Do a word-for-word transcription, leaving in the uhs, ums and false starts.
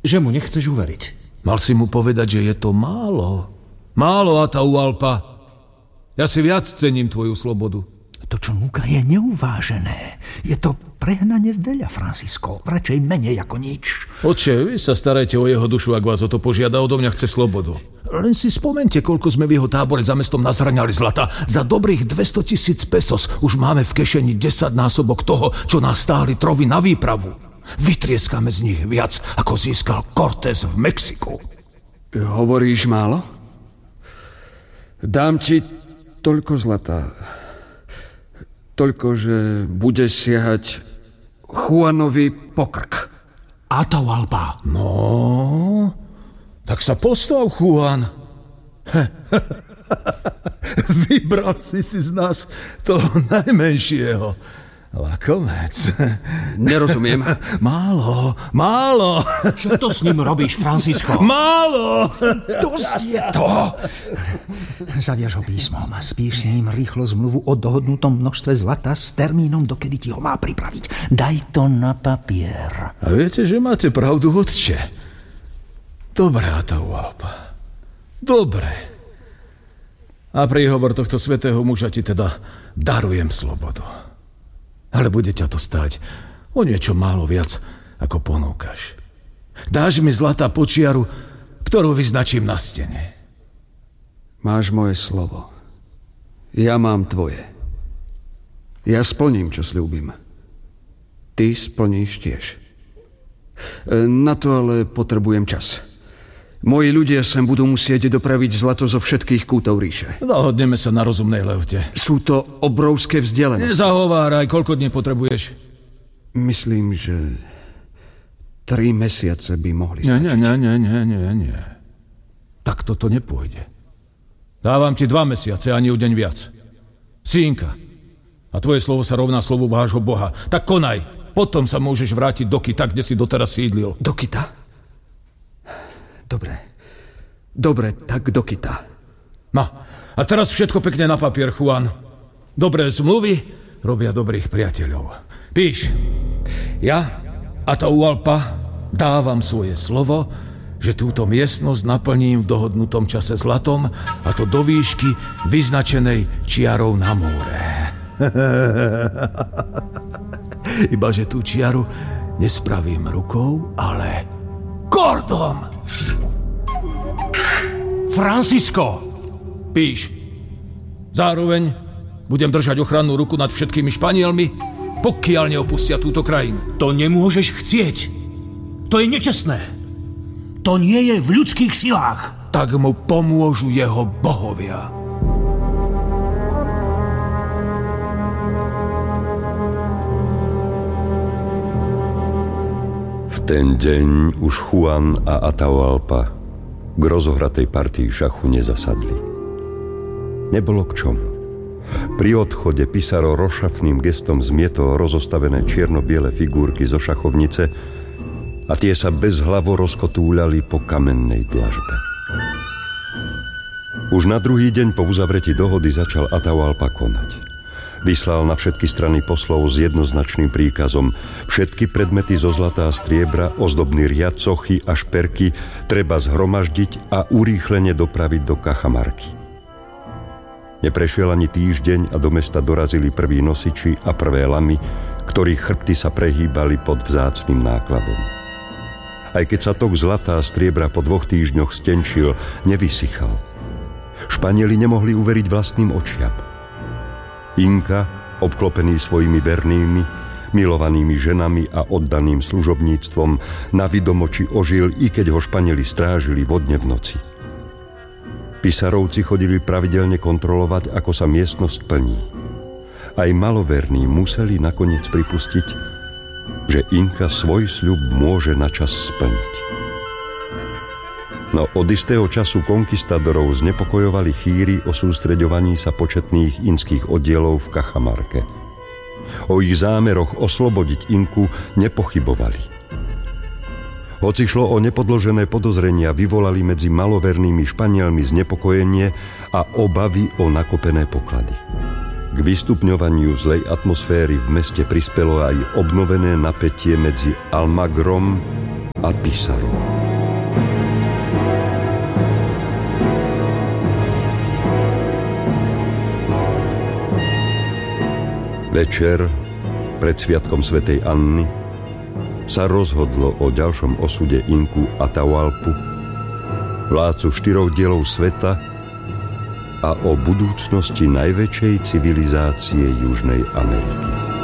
že mu nechceš uveriť. Mal si mu povedať, že je to málo. Málo, Atahualpa. Ja si viac cením tvoju slobodu. To, čo núka, je neuvážené. Je to prehnane veľa, Francisco. Radšej menej ako nič. Oče, vy sa starajte o jeho dušu, ak vás o to požiada. Odo mňa chce slobodu. Len si spomente, koľko sme v jeho tábore za mestom nazraňali zlata. Za dobrých dvesto tisíc pesos už máme v kešeni desaťnásobok toho, čo nás stáli trovy na výpravu. Vytrieskame z nich viac, ako získal Cortés v Mexiku. Hovoríš málo? Dám ti toľko zlata. Toľko, že bude siahať Juanovi po krk. Atahualpa. No, tak sa postav, Juan. Vybral si si z nás toho najmenšieho. Lakomec. Nerozumiem. Málo, málo. Čo to s ním robíš, Francisco? Málo. Dosť je to. Zaviaž ho písmom a spíš s ním rýchlo zmluvu o dohodnutom množstve zlata s termínom, dokedy ti ho má pripraviť. Daj to na papier. A viete, že máte pravdu, otče. Dobre, Atahualpa. Dobre. A príhovor tohto svätého muža ti teda darujem slobodu. Ale bude ťa to stáť o niečo málo viac, ako ponúkaš. Dáš mi zlatá počiaru, ktorú vyznačím na stene. Máš moje slovo. Ja mám tvoje. Ja splním, čo sľúbim. Ty splníš tiež. Na to ale potrebujem čas. Moji ľudia sem budú musieť dopraviť zlato zo všetkých kútov ríše. Dohodneme sa na rozumnej lehote. Sú to obrovské vzdialenosti. Nezahováraj, koľko dní potrebuješ? Myslím, že tri mesiace by mohli nie, stačiť. Nie, nie, nie, nie, nie. Tak toto nepôjde. Dávam ti dva mesiace, ani o deň viac. Sínka, a tvoje slovo sa rovná slovu vášho Boha. Tak konaj, potom sa môžeš vrátiť do Kita, kde si doteraz sídlil. Do Kita? Dobre. Dobre, tak do Kita. No, a teraz všetko pekne na papier, Juan. Dobré zmluvy robia dobrých priateľov. Píš. Ja, Atahualpa, dávam svoje slovo, že túto miestnosť naplním v dohodnutom čase zlatom, a to do výšky vyznačenej čiarou na more. Ibaže tú čiaru nespravím rukou, ale kordom. Francisco! Píš. Zároveň budem držať ochrannú ruku nad všetkými Španielmi, pokiaľ neopustia túto krajinu. To nemôžeš chcieť. To je nečestné. To nie je v ľudských silách. Tak mu pomôžu jeho bohovia. V ten deň už Juan a Atahualpa k rozohratej partii šachu nezasadli. Nebolo k čomu. Pri odchode Pizarro rozšafným gestom zmietol rozostavené čierno-biele figurky zo šachovnice a tie sa bezhlavo rozkotúľali po kamennej dlažbe. Už na druhý deň po uzavretí dohody začal Atahualpa konať. Vyslal na všetky strany poslov s jednoznačným príkazom: všetky predmety zo zlata a striebra, ozdobný riad, sochy a šperky treba zhromaždiť a urýchlene dopraviť do Cajamarky. Neprešiel ani týždeň a do mesta dorazili prví nosiči a prvé lamy, ktorých chrbty sa prehýbali pod vzácnym nákladom. Aj keď sa tok zlata a striebra po dvoch týždňoch stenčil, nevysychal. Španieli nemohli uveriť vlastným očiam. Inka, obklopený svojimi vernými, milovanými ženami a oddaným služobníctvom, na vidomoči ožil, i keď ho Španieli strážili vodne v noci. Pisarovci chodili pravidelne kontrolovať, ako sa miestnosť plní. Aj maloverní museli nakoniec pripustiť, že Inka svoj sľub môže načas splniť. No od istého času konkistadorov znepokojovali chýry o sústreďovaní sa početných inských oddielov v Cajamarke. O ich zámeroch oslobodiť Inku nepochybovali. Hoci šlo o nepodložené podozrenia, vyvolali medzi malovernými Španielmi znepokojenie a obavy o nakopené poklady. K vystupňovaniu zlej atmosféry v meste prispelo aj obnovené napätie medzi Almagrom a Pizarrom. Večer, pred sviatkom svätej Anny, sa rozhodlo o ďalšom osude Inku Atahualpu, vládcu štyroch dielov sveta a o budúcnosti najväčšej civilizácie Južnej Ameriky.